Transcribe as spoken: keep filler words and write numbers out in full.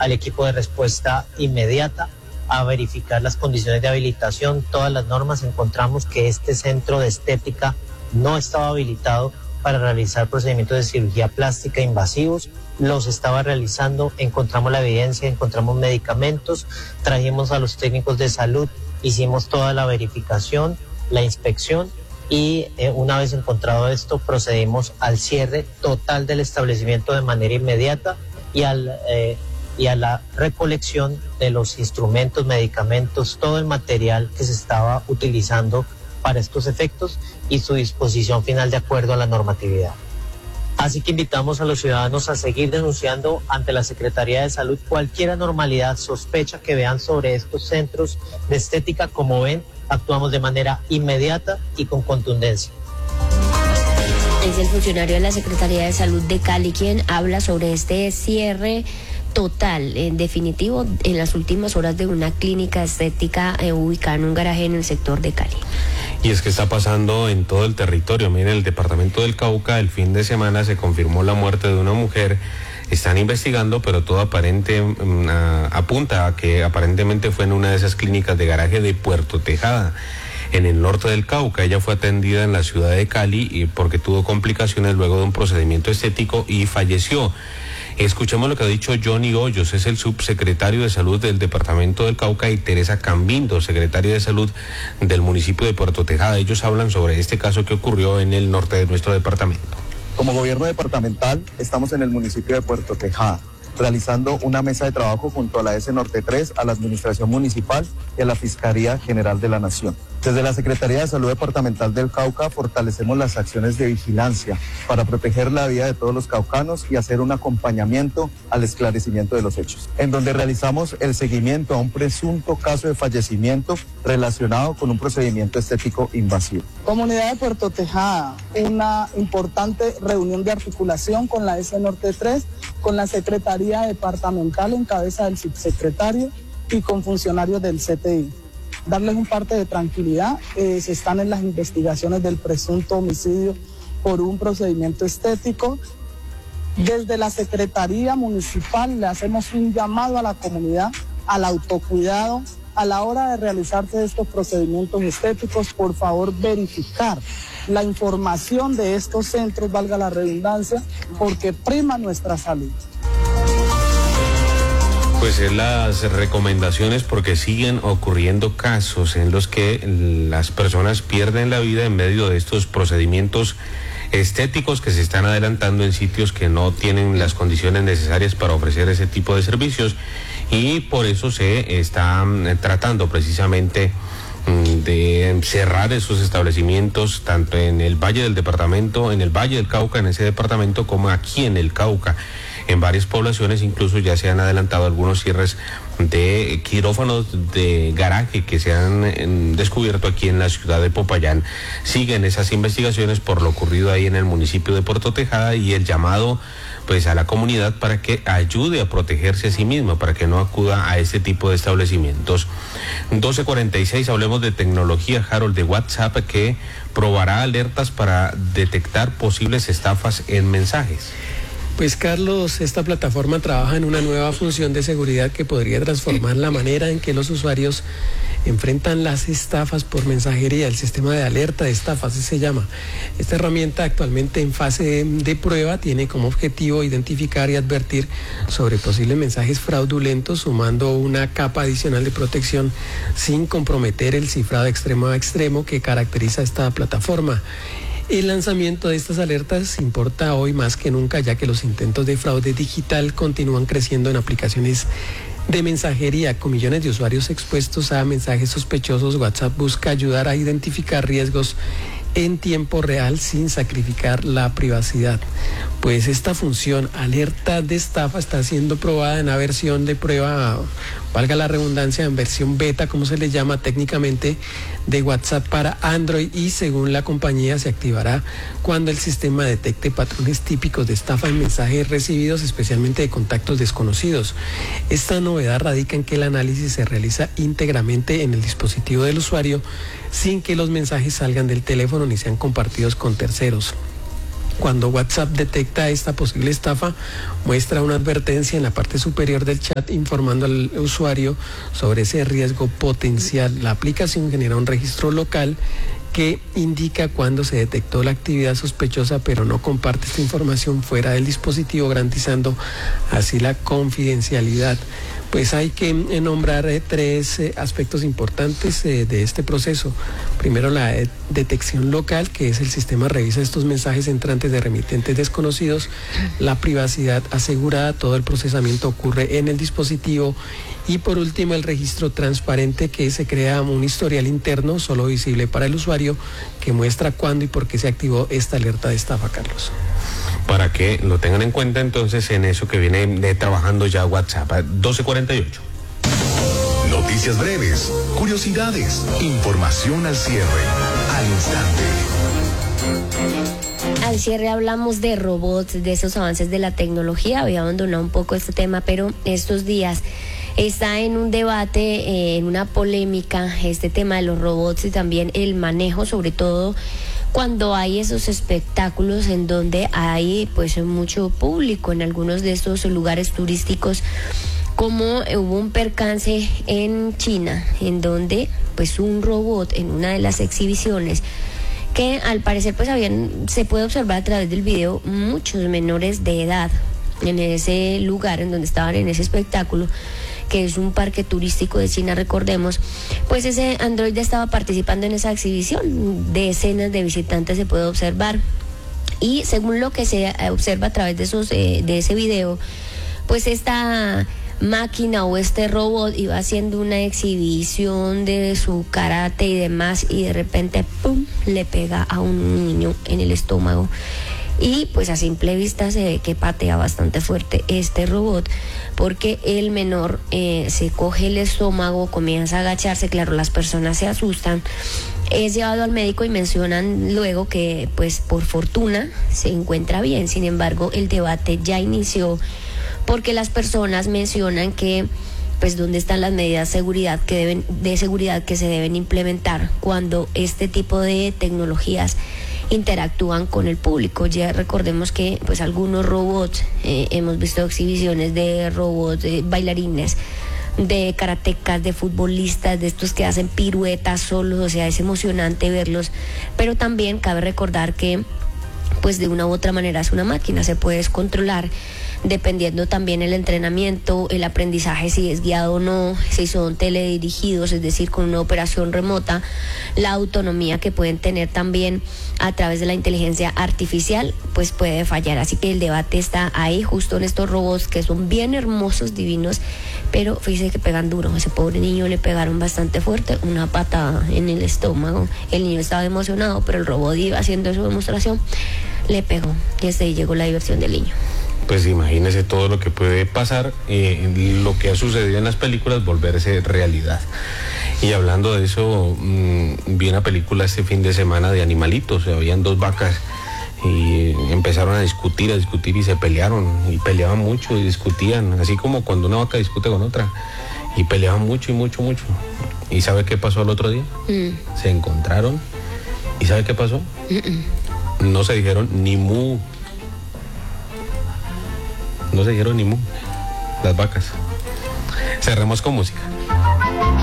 al equipo de respuesta inmediata a verificar las condiciones de habilitación, todas las normas. Encontramos que este centro de estética no estaba habilitado para realizar procedimientos de cirugía plástica invasivos, los estaba realizando, encontramos la evidencia, encontramos medicamentos, trajimos a los técnicos de salud, hicimos toda la verificación, la inspección y eh, una vez encontrado esto procedimos al cierre total del establecimiento de manera inmediata y al... Eh, y a la recolección de los instrumentos, medicamentos, todo el material que se estaba utilizando para estos efectos y su disposición final de acuerdo a la normatividad. Así que invitamos a los ciudadanos a seguir denunciando ante la Secretaría de Salud cualquier anormalidad, sospecha que vean sobre estos centros de estética. Como ven, actuamos de manera inmediata y con contundencia. Es el funcionario de la Secretaría de Salud de Cali quien habla sobre este cierre total, en definitivo, en las últimas horas de una clínica estética eh, ubicada en un garaje en el sector de Cali. Y es que está pasando en todo el territorio. Miren, en el departamento del Cauca, el fin de semana se confirmó la muerte de una mujer. Están investigando, pero todo aparente uh, apunta a que aparentemente fue en una de esas clínicas de garaje de Puerto Tejada, en el norte del Cauca. Ella fue atendida en la ciudad de Cali y porque tuvo complicaciones luego de un procedimiento estético y falleció. Escuchemos lo que ha dicho Johnny Hoyos, es el subsecretario de Salud del departamento del Cauca, y Teresa Cambindo, secretaria de Salud del municipio de Puerto Tejada. Ellos hablan sobre este caso que ocurrió en el norte de nuestro departamento. Como gobierno departamental, estamos en el municipio de Puerto Tejada, realizando una mesa de trabajo junto a la S Norte tres, a la Administración Municipal y a la Fiscalía General de la Nación. Desde la Secretaría de Salud Departamental del Cauca fortalecemos las acciones de vigilancia para proteger la vida de todos los caucanos y hacer un acompañamiento al esclarecimiento de los hechos, en donde realizamos el seguimiento a un presunto caso de fallecimiento relacionado con un procedimiento estético invasivo. Comunidad de Puerto Tejada, una importante reunión de articulación con la S Norte tres, con la Secretaría Departamental en cabeza del subsecretario y con funcionarios del C T I. Darles un parte de tranquilidad, eh, se están en las investigaciones del presunto homicidio por un procedimiento estético. Desde la Secretaría Municipal le hacemos un llamado a la comunidad, al autocuidado, a la hora de realizarse estos procedimientos estéticos, por favor verificar la información de estos centros, valga la redundancia, porque prima nuestra salud. Pues es las recomendaciones, porque siguen ocurriendo casos en los que las personas pierden la vida en medio de estos procedimientos estéticos que se están adelantando en sitios que no tienen las condiciones necesarias para ofrecer ese tipo de servicios, y por eso se está tratando precisamente de cerrar esos establecimientos tanto en el Valle del Departamento, en el Valle del Cauca, en ese departamento, como aquí en el Cauca. En varias poblaciones incluso ya se han adelantado algunos cierres de quirófanos de garaje que se han en, descubierto aquí en la ciudad de Popayán. Siguen esas investigaciones por lo ocurrido ahí en el municipio de Puerto Tejada, y el llamado pues a la comunidad para que ayude a protegerse a sí misma, para que no acuda a este tipo de establecimientos. doce cuarenta y seis, hablemos de tecnología, Harold, de WhatsApp, que probará alertas para detectar posibles estafas en mensajes. Pues Carlos, esta plataforma trabaja en una nueva función de seguridad que podría transformar la manera en que los usuarios enfrentan las estafas por mensajería. El sistema de alerta de estafas, así se llama. Esta herramienta, actualmente en fase de prueba, tiene como objetivo identificar y advertir sobre posibles mensajes fraudulentos, sumando una capa adicional de protección sin comprometer el cifrado extremo a extremo que caracteriza esta plataforma. El lanzamiento de estas alertas importa hoy más que nunca, ya que los intentos de fraude digital continúan creciendo en aplicaciones de mensajería. Con millones de usuarios expuestos a mensajes sospechosos, WhatsApp busca ayudar a identificar riesgos en tiempo real sin sacrificar la privacidad. Pues esta función, alerta de estafa, está siendo probada en la versión de prueba, valga la redundancia, en versión beta, como se le llama técnicamente, de WhatsApp para Android, y según la compañía se activará cuando el sistema detecte patrones típicos de estafa en mensajes recibidos, especialmente de contactos desconocidos. Esta novedad radica en que el análisis se realiza íntegramente en el dispositivo del usuario, sin que los mensajes salgan del teléfono ni sean compartidos con terceros. Cuando WhatsApp detecta esta posible estafa, muestra una advertencia en la parte superior del chat informando al usuario sobre ese riesgo potencial. La aplicación genera un registro local que indica cuando se detectó la actividad sospechosa, pero no comparte esta información fuera del dispositivo, garantizando así la confidencialidad. Pues hay que eh, nombrar eh, tres eh, aspectos importantes eh, de este proceso. Primero, la eh, detección local, que es el sistema revisa estos mensajes entrantes de remitentes desconocidos. La privacidad asegurada, todo el procesamiento ocurre en el dispositivo. Y por último, el registro transparente, que se crea un historial interno solo visible para el usuario, que muestra cuándo y por qué se activó esta alerta de estafa, Carlos. Para que lo tengan en cuenta entonces en eso que viene de trabajando ya WhatsApp. doce cuarenta y ocho. Noticias breves, curiosidades, información al cierre, al instante. Al cierre hablamos de robots, de esos avances de la tecnología. Había abandonado un poco este tema, pero estos días está en un debate, eh, en una polémica, este tema de los robots y también el manejo, sobre todo cuando hay esos espectáculos en donde hay pues mucho público en algunos de estos lugares turísticos, como hubo un percance en China, en donde pues un robot en una de las exhibiciones, que al parecer pues habían, se puede observar a través del video, muchos menores de edad en ese lugar en donde estaban en ese espectáculo, que es un parque turístico de China, recordemos, pues ese androide estaba participando en esa exhibición. Decenas de visitantes se puede observar, y según lo que se observa a través de esos eh, de ese video, pues esta máquina o este robot iba haciendo una exhibición de su karate y demás, y de repente pum, le pega a un niño en el estómago. Y pues a simple vista se ve que patea bastante fuerte este robot, porque el menor eh, se coge el estómago, comienza a agacharse. Claro, las personas se asustan, es llevado al médico y mencionan luego que pues por fortuna se encuentra bien. Sin embargo, el debate ya inició, porque las personas mencionan que pues dónde están las medidas de seguridad que deben de seguridad que se deben implementar cuando este tipo de tecnologías interactúan con el público. Ya recordemos que pues algunos robots, eh, hemos visto exhibiciones de robots, de bailarines, de karatecas, de futbolistas, de estos que hacen piruetas solos, o sea, es emocionante verlos, pero también cabe recordar que pues de una u otra manera es una máquina, se puede descontrolar dependiendo también el entrenamiento, el aprendizaje, si es guiado o no, si son teledirigidos, es decir, con una operación remota, la autonomía que pueden tener también a través de la inteligencia artificial, pues puede fallar. Así que el debate está ahí, justo en estos robots que son bien hermosos, divinos, pero fíjese que pegan duro. A ese pobre niño le pegaron bastante fuerte, una patada en el estómago. El niño estaba emocionado, pero el robot iba haciendo su demostración, le pegó, y hasta ahí llegó la diversión del niño. Pues imagínese todo lo que puede pasar, eh, lo que ha sucedido en las películas, volverse realidad. Y hablando de eso, mmm, vi una película este fin de semana de animalitos. Habían dos vacas y empezaron a discutir, a discutir y se pelearon, y peleaban mucho y discutían, así como cuando una vaca discute con otra, y peleaban mucho y mucho, mucho. ¿Y sabe qué pasó el otro día? Mm. Se encontraron, ¿y sabe qué pasó? Mm-mm. No se dijeron ni mu. No se dijeron ni mu, las vacas. Cerremos con música.